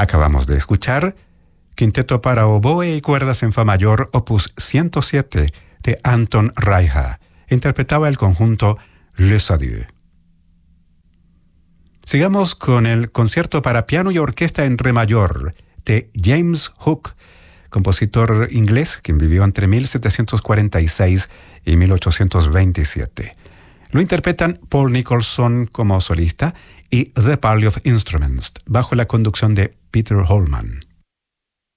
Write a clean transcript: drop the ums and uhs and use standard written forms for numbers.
Acabamos de escuchar Quinteto para oboe y cuerdas en fa mayor, opus 107, de Anton Reicha. Interpretaba el conjunto Les Adieux. Sigamos con el concierto para piano y orquesta en re mayor, de James Hook, compositor inglés quien vivió entre 1746 y 1827. Lo interpretan Paul Nicholson como solista y The Parley of Instruments, bajo la conducción de Peter Holman.